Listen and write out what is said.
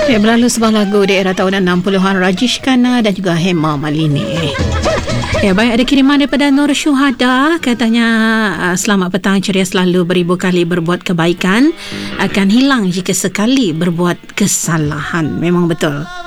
Ya, berlalu sebuah lagu di era tahun 60-an, Rajesh Khanna dan juga Hema Malini. Ya, baik, ada kiriman daripada Nur Syuhada. Katanya, selamat petang, ceria selalu, beribu kali berbuat kebaikan akan hilang jika sekali berbuat kesalahan. Memang betul.